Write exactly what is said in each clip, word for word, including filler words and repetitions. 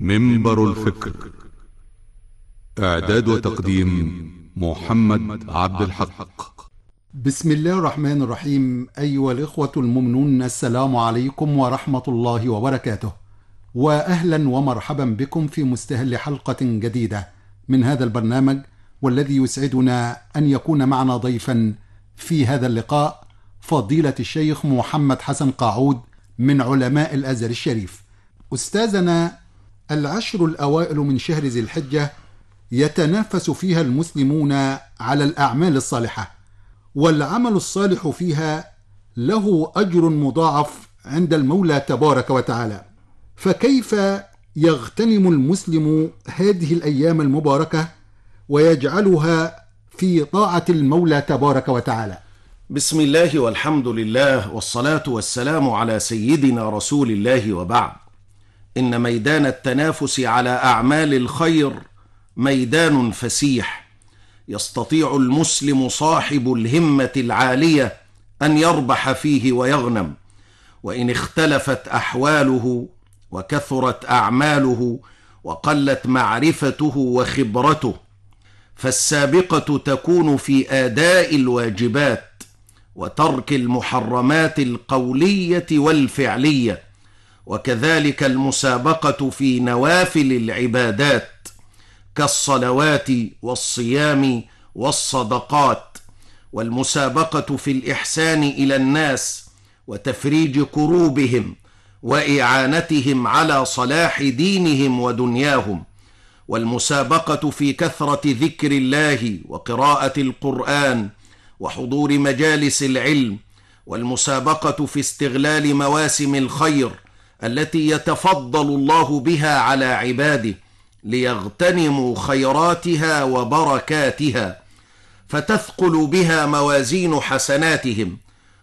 منبر الفكر. إعداد وتقديم محمد عبد الحق. بسم الله الرحمن الرحيم. أيها الإخوة المؤمنون، السلام عليكم ورحمة الله وبركاته، وأهلا ومرحبا بكم في مستهل حلقة جديدة من هذا البرنامج، والذي يسعدنا أن يكون معنا ضيفا في هذا اللقاء فضيلة الشيخ محمد حسن قاعود من علماء الأزهر الشريف. أستاذنا، العشر الأوائل من شهر ذي الحجة يتنافس فيها المسلمون على الأعمال الصالحة، والعمل الصالح فيها له أجر مضاعف عند المولى تبارك وتعالى، فكيف يغتنم المسلم هذه الأيام المباركة ويجعلها في طاعة المولى تبارك وتعالى؟ بسم الله والحمد لله والصلاة والسلام على سيدنا رسول الله، وبعد. إن ميدان التنافس على أعمال الخير ميدان فسيح، يستطيع المسلم صاحب الهمة العالية أن يربح فيه ويغنم، وإن اختلفت أحواله وكثرت أعماله وقلت معرفته وخبرته، فالسابقة تكون في أداء الواجبات وترك المحرمات القولية والفعلية، وكذلك المسابقة في نوافل العبادات كالصلوات والصيام والصدقات، والمسابقة في الإحسان إلى الناس وتفريج كروبهم وإعانتهم على صلاح دينهم ودنياهم، والمسابقة في كثرة ذكر الله وقراءة القرآن وحضور مجالس العلم، والمسابقة في استغلال مواسم الخير التي يتفضل الله بها على عباده ليغتنموا خيراتها وبركاتها، فتثقل بها موازين حسناتهم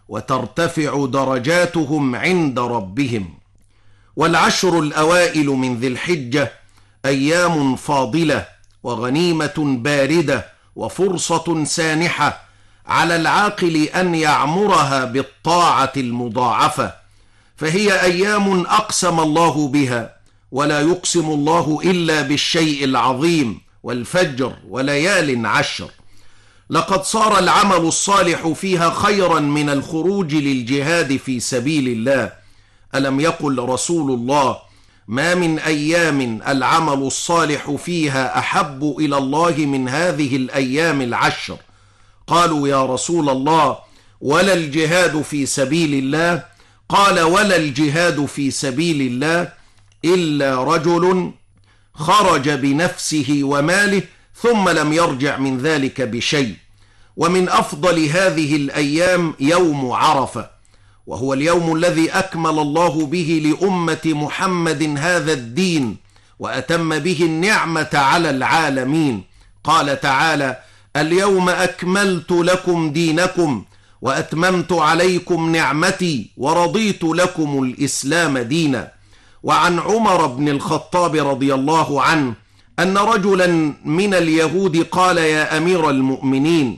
وترتفع درجاتهم عند ربهم. والعشر الأوائل من ذي الحجة أيام فاضلة وغنيمة باردة وفرصة سانحة على العاقل أن يعمرها بالطاعة المضاعفة، فهي أيام أقسم الله بها، ولا يقسم الله إلا بالشيء العظيم، والفجر وليال عشر. لقد صار العمل الصالح فيها خيرا من الخروج للجهاد في سبيل الله. ألم يقل رسول الله: ما من أيام العمل الصالح فيها أحب إلى الله من هذه الأيام العشر. قالوا: يا رسول الله، ولا الجهاد في سبيل الله؟ قال: ولا الجهاد في سبيل الله إلا رجل خرج بنفسه وماله ثم لم يرجع من ذلك بشيء. ومن أفضل هذه الأيام يوم عرفة، وهو اليوم الذي أكمل الله به لأمة محمد هذا الدين وأتم به النعمة على العالمين. قال تعالى: اليوم أكملت لكم دينكم وأتممت عليكم نعمتي ورضيت لكم الإسلام دينا. وعن عمر بن الخطاب رضي الله عنه أن رجلا من اليهود قال: يا أمير المؤمنين،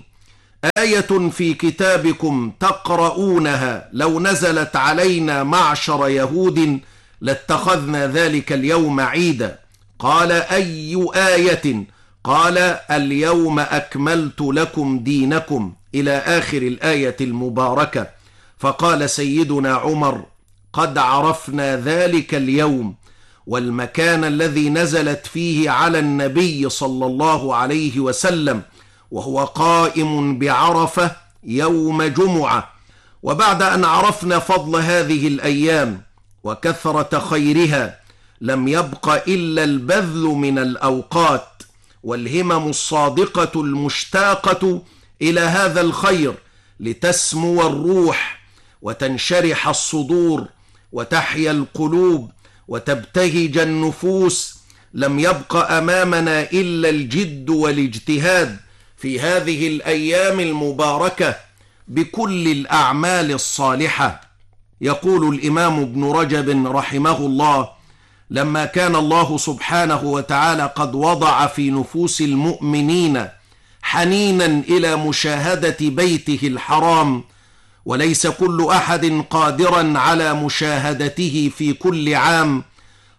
آية في كتابكم تقرؤونها لو نزلت علينا معشر يهود لاتخذنا ذلك اليوم عيدا. قال: أي آية؟ قال: اليوم أكملت لكم دينكم، إلى آخر الآية المباركة. فقال سيدنا عمر: قد عرفنا ذلك اليوم والمكان الذي نزلت فيه على النبي صلى الله عليه وسلم، وهو قائم بعرفة يوم جمعة. وبعد أن عرفنا فضل هذه الأيام وكثرة خيرها، لم يبق إلا البذل من الأوقات والهمم الصادقة المشتاقة إلى هذا الخير، لتسمو الروح وتنشرح الصدور وتحيا القلوب وتبتهج النفوس. لم يبق أمامنا إلا الجد والاجتهاد في هذه الأيام المباركة بكل الأعمال الصالحة. يقول الإمام ابن رجب رحمه الله: لما كان الله سبحانه وتعالى قد وضع في نفوس المؤمنين حنينا إلى مشاهدة بيته الحرام، وليس كل أحد قادرا على مشاهدته في كل عام،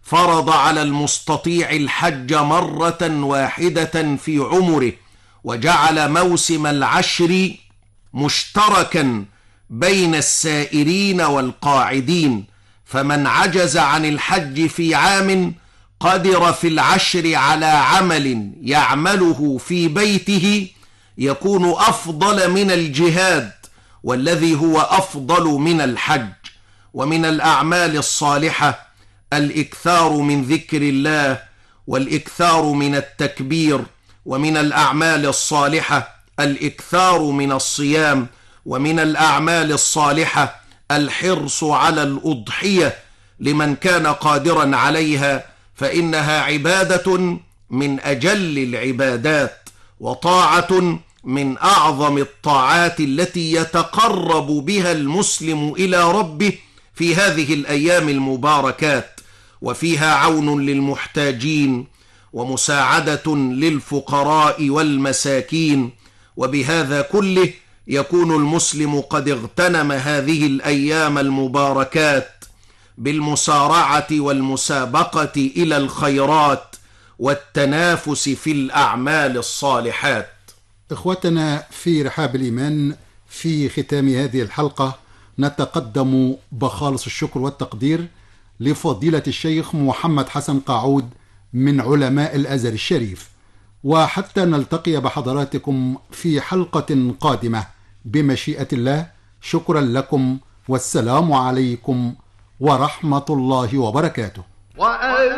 فرض على المستطيع الحج مرة واحدة في عمره، وجعل موسم العشر مشتركا بين السائرين والقاعدين، فمن عجز عن الحج في عام قدر في العشر على عمل يعمله في بيته يكون أفضل من الجهاد، والذي هو أفضل من الحج. ومن الأعمال الصالحة الإكثار من ذكر الله والإكثار من التكبير، ومن الأعمال الصالحة الإكثار من الصيام، ومن الأعمال الصالحة الحرص على الأضحية لمن كان قادرا عليها، فإنها عبادة من أجل العبادات، وطاعة من أعظم الطاعات التي يتقرب بها المسلم إلى ربه في هذه الأيام المباركات، وفيها عون للمحتاجين ومساعدة للفقراء والمساكين. وبهذا كله يكون المسلم قد اغتنم هذه الأيام المباركات بالمسارعة والمسابقة إلى الخيرات والتنافس في الأعمال الصالحات. إخوتنا في رحاب الإيمان، في ختام هذه الحلقة نتقدم بخالص الشكر والتقدير لفضيلة الشيخ محمد حسن قاعود من علماء الأزهر الشريف، وحتى نلتقي بحضراتكم في حلقة قادمة بمشيئة الله، شكرا لكم والسلام عليكم ورحمة الله وبركاته.